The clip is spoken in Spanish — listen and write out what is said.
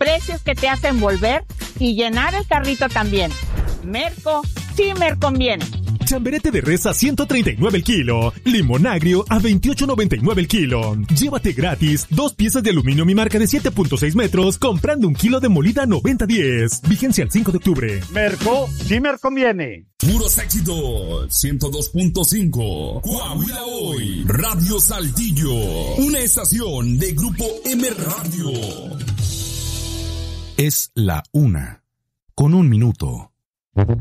precios que te hacen volver y llenar el carrito también. Merco, sí me conviene. Chamberete de res a 139 el kilo. Limón agrio a 28.99 el kilo. Llévate gratis 2 piezas de aluminio mi marca de 7.6 metros comprando 1 kilo de molida 9010. Vigencia el 5 de octubre. Merco, sí me conviene. Puros éxitos, 102.5. Coahuila Hoy, Radio Saltillo. Una estación de Grupo M Radio. Es la 1:01.